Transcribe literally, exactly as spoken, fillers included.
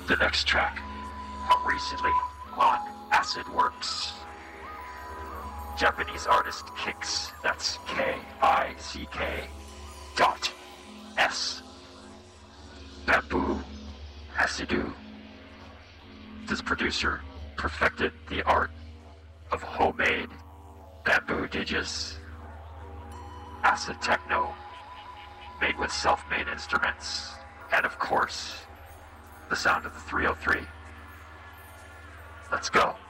The next track, recently on Acid Works. Japanese artist Kicks, that's K I C K dot S. Bamboo Hasidu. This producer perfected the art of homemade bamboo digits. Acid techno, made with self-made instruments, and of course, the sound of the three oh three. Let's go.